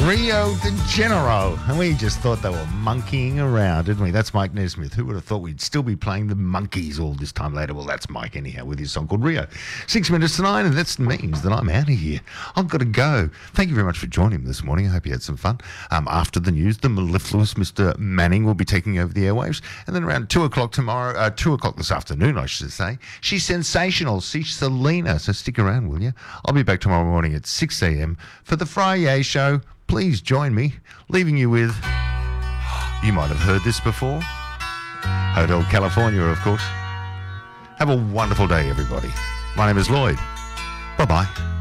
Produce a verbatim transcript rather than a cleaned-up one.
Rio de Janeiro. And we just thought they were monkeying around, didn't we? That's Mike Nesmith. Who would have thought we'd still be playing the Monkeys all this time later? Well, that's Mike anyhow with his song called Rio. Six minutes to nine, and that means that I'm out of here. I've got to go. Thank you very much for joining me this morning. I hope you had some fun. Um, after the news, the mellifluous Mister Manning will be taking over the airwaves. And then around two o'clock tomorrow, uh, two o'clock this afternoon, I should say, she's sensational. She's Selena. So stick around, will you? I'll be back tomorrow morning at six a.m. for the Friday show. Please join me, leaving you with, you might have heard this before, Hotel California, of course. Have a wonderful day, everybody. My name is Lloyd. Bye-bye.